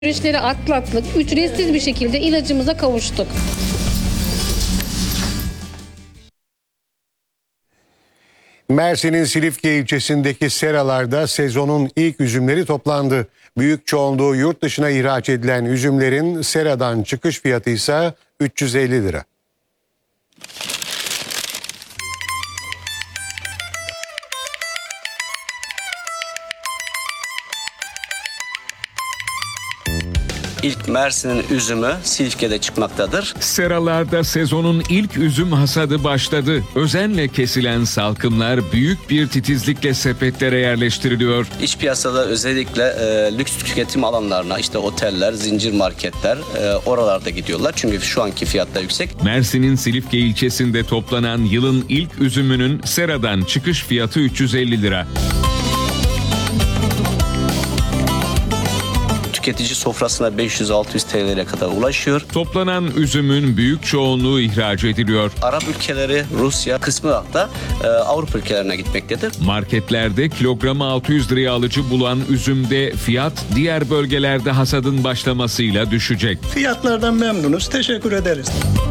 Süreçleri atlattık. Ücretsiz bir şekilde ilacımıza kavuştuk. Mersin'in Silifke ilçesindeki seralarda sezonun ilk üzümleri toplandı. Büyük çoğunluğu yurt dışına ihraç edilen üzümlerin seradan çıkış fiyatı ise 350 lira. İlk Mersin'in üzümü Silifke'de çıkmaktadır. Seralarda sezonun ilk üzüm hasadı başladı. Özenle kesilen salkımlar büyük bir titizlikle sepetlere yerleştiriliyor. İç piyasada özellikle lüks tüketim alanlarına, işte oteller, zincir marketler oralarda gidiyorlar. Çünkü şu anki fiyatlar yüksek. Mersin'in Silifke ilçesinde toplanan yılın ilk üzümünün seradan çıkış fiyatı 350 lira. Tüketici sofrasına 500-600 TL'ye kadar ulaşıyor. Toplanan üzümün büyük çoğunluğu ihraç ediliyor. Arap ülkeleri, Rusya kısmı da Avrupa ülkelerine gitmektedir. Marketlerde kilogramı 600 liraya alıcı bulan üzümde fiyat diğer bölgelerde hasadın başlamasıyla düşecek. Fiyatlardan memnunuz. Teşekkür ederiz.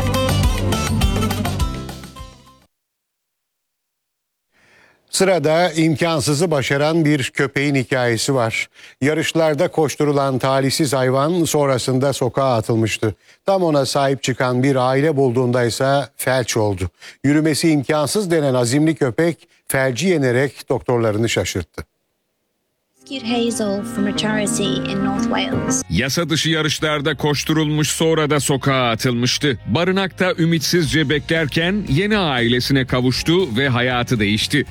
Sırada imkansızı başaran bir köpeğin hikayesi var. Yarışlarda koşturulan talihsiz hayvan sonrasında sokağa atılmıştı. Tam ona sahip çıkan bir aile bulduğunda ise felç oldu. Yürümesi imkansız denen azimli köpek felci yenerek doktorlarını şaşırttı. Hazel from a charity in North Wales. Yasa dışı yarışlarda koşturulmuş, sonra da sokağa atılmıştı. Barınakta ümitsizce beklerken yeni ailesine kavuştu ve hayatı değişti.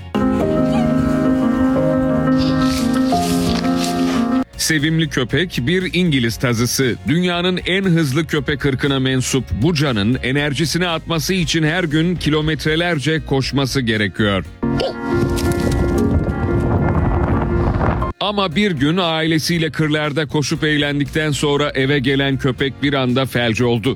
Sevimli köpek bir İngiliz tazısı. Dünyanın en hızlı köpek ırkına mensup bu canın enerjisini atması için her gün kilometrelerce koşması gerekiyor. Ama bir gün ailesiyle kırlarda koşup eğlendikten sonra eve gelen köpek bir anda felç oldu.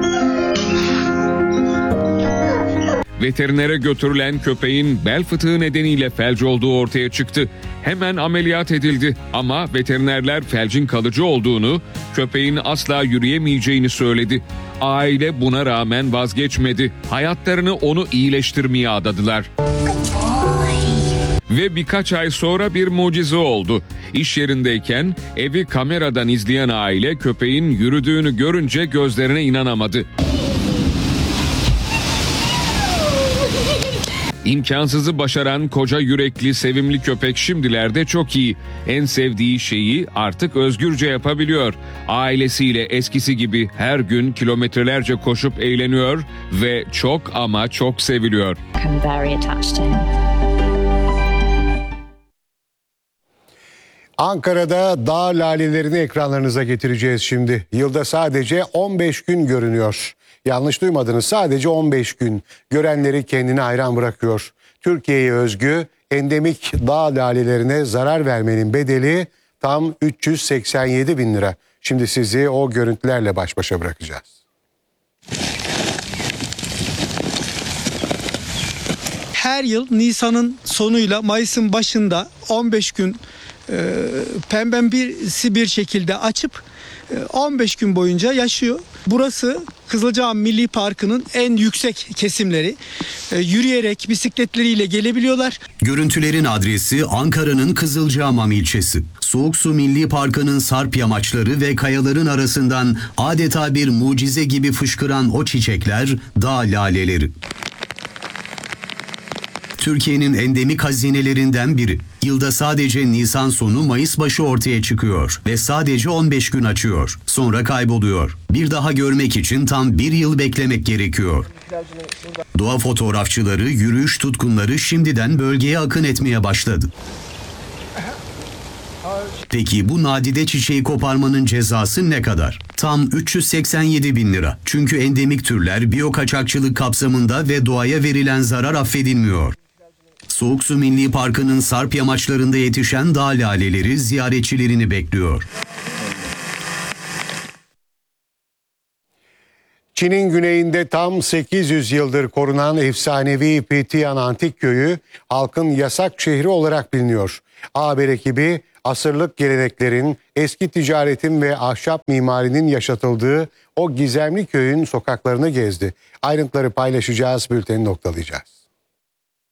Veterinere götürülen köpeğin bel fıtığı nedeniyle felç olduğu ortaya çıktı. Hemen ameliyat edildi ama veterinerler felcin kalıcı olduğunu, köpeğin asla yürüyemeyeceğini söyledi. Aile buna rağmen vazgeçmedi. Hayatlarını onu iyileştirmeye adadılar. Ve birkaç ay sonra bir mucize oldu. İş yerindeyken evi kameradan izleyen aile köpeğin yürüdüğünü görünce gözlerine inanamadı. İmkansızı başaran koca yürekli sevimli köpek şimdilerde çok iyi. En sevdiği şeyi artık özgürce yapabiliyor. Ailesiyle eskisi gibi her gün kilometrelerce koşup eğleniyor ve çok ama çok seviliyor. I'm very attached to him. Ankara'da dağ lalelerini ekranlarınıza getireceğiz şimdi. Yılda sadece 15 gün görünüyor. Yanlış duymadınız, sadece 15 gün. Görenleri kendine hayran bırakıyor. Türkiye'ye özgü endemik dağ lalelerine zarar vermenin bedeli tam 387 bin lira. Şimdi sizi o görüntülerle baş başa bırakacağız. Her yıl Nisan'ın sonuyla Mayıs'ın başında 15 gün pembemsi bir şekilde açıp 15 gün boyunca yaşıyor. Burası Kızılcahamam Milli Parkı'nın en yüksek kesimleri. Yürüyerek, bisikletleriyle gelebiliyorlar. Görüntülerin adresi Ankara'nın Kızılcahamam ilçesi. Soğuksu Milli Parkı'nın sarp yamaçları ve kayaların arasından adeta bir mucize gibi fışkıran o çiçekler dağ laleleri. Türkiye'nin endemik hazinelerinden biri. Yılda sadece Nisan sonu Mayıs başı ortaya çıkıyor ve sadece 15 gün açıyor. Sonra kayboluyor. Bir daha görmek için tam bir yıl beklemek gerekiyor. Doğa fotoğrafçıları, yürüyüş tutkunları şimdiden bölgeye akın etmeye başladı. Peki bu nadide çiçeği koparmanın cezası ne kadar? Tam 387 bin lira. Çünkü endemik türler biyokaçakçılık kapsamında ve doğaya verilen zarar affedilmiyor. Soğuksu Milli Parkı'nın sarp yamaçlarında yetişen dağ laleleri ziyaretçilerini bekliyor. Çin'in güneyinde tam 800 yıldır korunan efsanevi Pitian Antik Köyü halkın yasak şehri olarak biliniyor. A Haber ekibi asırlık geleneklerin, eski ticaretin ve ahşap mimarinin yaşatıldığı o gizemli köyün sokaklarını gezdi. Ayrıntıları paylaşacağız, bülteni noktalayacağız.